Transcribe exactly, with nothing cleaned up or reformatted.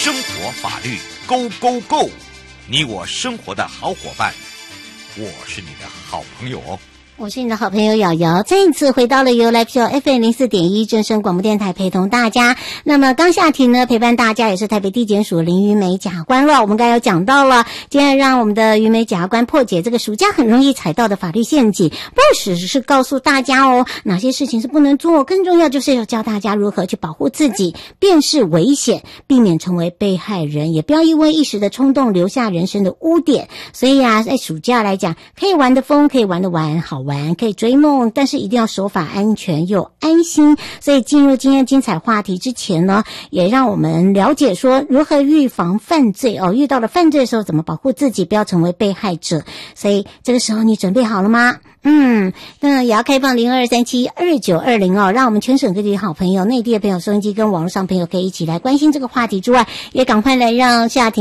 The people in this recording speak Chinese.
生活法律 Go Go Go， 你我生活的好伙伴，我是你的好朋友哦。 我是你的好朋友瑶瑶，再一次回到了由来 P O F M 零四点一正声广播电台，陪同大家。那么刚下题呢，陪伴大家也是台北地检署林于美检察官了。我们刚才有讲到了，今天让我们的于美检察官破解这个暑假很容易踩到的法律陷阱，不只是告诉大家哦，哪些事情是不能做，更重要就是要教大家如何去保护自己，辨识危险，避免成为被害人，也不要因为一时的冲动留下人生的污点。所以啊，在暑假来讲，可以玩得疯，可以玩得玩，好玩，可以追梦，但是一定要守法安全又安心。所以进入今天精彩话题之前呢，也让我们了解说如何预防犯罪哦，遇到了犯罪的时候怎么保护自己，不要成为被害者。所以这个时候你准备好了吗？嗯，那也要开放零二三七二九二零哦，让我们全省各地的好朋友、内地的朋友、收音机跟网络上朋友可以一起来关心这个话题之外，也赶快来让夏婷